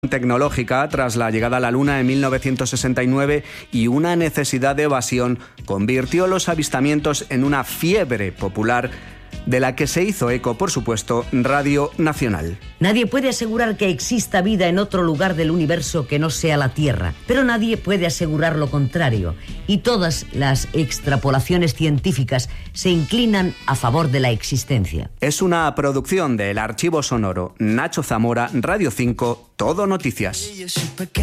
tecnológica tras la llegada a la Luna en 1969 y una necesidad de evasión convirtió los avistamientos en una fiebre popular de la que se hizo eco, por supuesto, Radio Nacional. Nadie puede asegurar que exista vida en otro lugar del universo que no sea la Tierra, pero nadie puede asegurar lo contrario, y todas las extrapolaciones científicas se inclinan a favor de la existencia. Es una producción del Archivo Sonoro. Nacho Zamora, Radio 5, Todo Noticias.